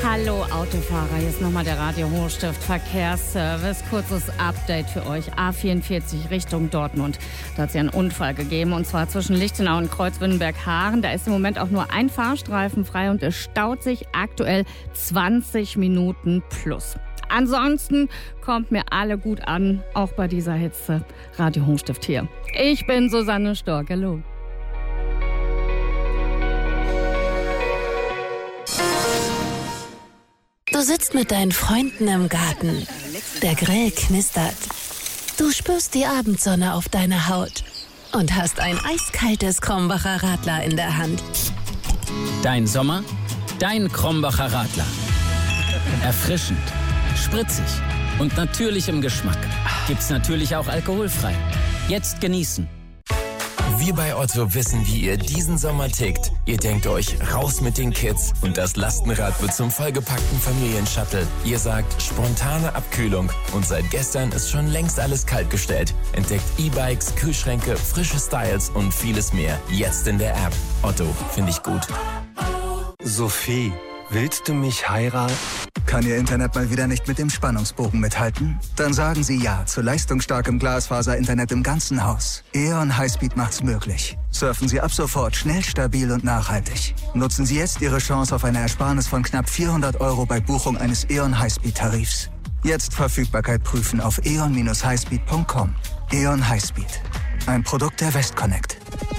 Hallo Autofahrer, hier ist nochmal der Radio Hochstift Verkehrsservice. Kurzes Update für euch. A44 Richtung Dortmund. Da hat es ja einen Unfall gegeben und zwar zwischen Lichtenau und Kreuzwindenberg-Haaren. Da ist im Moment auch nur ein Fahrstreifen frei und es staut sich aktuell 20 Minuten plus. Ansonsten kommt mir alle gut an, auch bei dieser Hitze. Radio Hochstift hier. Ich bin Susanne Stork. Hallo. Du sitzt mit deinen Freunden im Garten. Der Grill knistert. Du spürst die Abendsonne auf deiner Haut und hast ein eiskaltes Krombacher Radler in der Hand. Dein Sommer, dein Krombacher Radler. Erfrischend, spritzig und natürlich im Geschmack. Gibt's natürlich auch alkoholfrei. Jetzt genießen. Wir bei Otto wissen, wie ihr diesen Sommer tickt. Ihr denkt euch, raus mit den Kids und das Lastenrad wird zum vollgepackten Familienshuttle. Ihr sagt, spontane Abkühlung und seit gestern ist schon längst alles kaltgestellt. Entdeckt E-Bikes, Kühlschränke, frische Styles und vieles mehr. Jetzt in der App. Otto, finde ich gut. Sophie, willst du mich heiraten? Kann Ihr Internet mal wieder nicht mit dem Spannungsbogen mithalten? Dann sagen Sie Ja zu leistungsstarkem Glasfaser-Internet im ganzen Haus. E.ON Highspeed macht's möglich. Surfen Sie ab sofort schnell, stabil und nachhaltig. Nutzen Sie jetzt Ihre Chance auf eine Ersparnis von knapp 400 € bei Buchung eines E.ON Highspeed-Tarifs. Jetzt Verfügbarkeit prüfen auf eon-highspeed.com. E.ON Highspeed. Ein Produkt der Westconnect.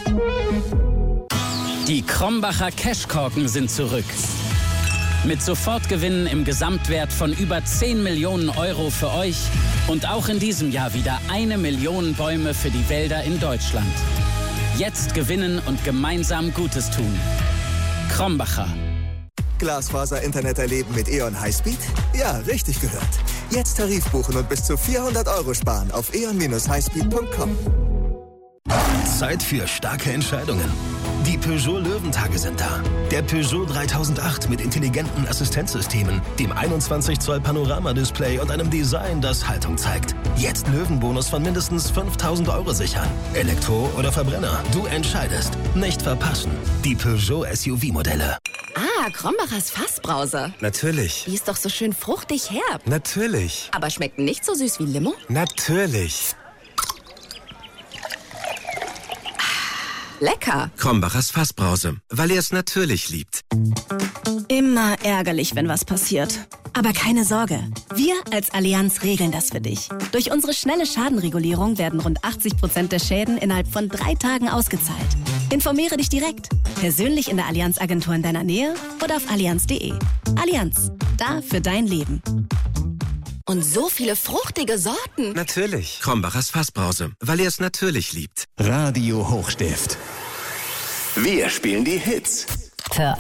Die Krombacher Cashkorken sind zurück. Mit Sofortgewinnen im Gesamtwert von über 10 Millionen € für euch und auch in diesem Jahr wieder 1 Million Bäume für die Wälder in Deutschland. Jetzt gewinnen und gemeinsam Gutes tun. Krombacher. Glasfaser-Internet erleben mit E.ON Highspeed? Ja, richtig gehört. Jetzt Tarif buchen und bis zu 400 € sparen auf eon-highspeed.com. Zeit für starke Entscheidungen. Die Peugeot Löwentage sind da. Der Peugeot 3008 mit intelligenten Assistenzsystemen, dem 21 Zoll Panoramadisplay und einem Design, das Haltung zeigt. Jetzt Löwenbonus von mindestens 5.000 € sichern. Elektro oder Verbrenner, du entscheidest. Nicht verpassen. Die Peugeot SUV-Modelle. Ah, Krombachers Fassbrause. Natürlich. Die ist doch so schön fruchtig herb. Natürlich. Aber schmeckt nicht so süß wie Limo? Natürlich. Lecker. Krombachers Fassbrause, weil ihr es natürlich liebt. Immer ärgerlich, wenn was passiert. Aber keine Sorge, wir als Allianz regeln das für dich. Durch unsere schnelle Schadenregulierung werden rund 80% der Schäden innerhalb von 3 Tagen ausgezahlt. Informiere dich direkt, persönlich in der Allianz-Agentur in deiner Nähe oder auf allianz.de. Allianz, da für dein Leben. Und so viele fruchtige Sorten. Natürlich. Krombachers Fassbrause, weil ihr es natürlich liebt. Radio Hochstift. Wir spielen die Hits. Für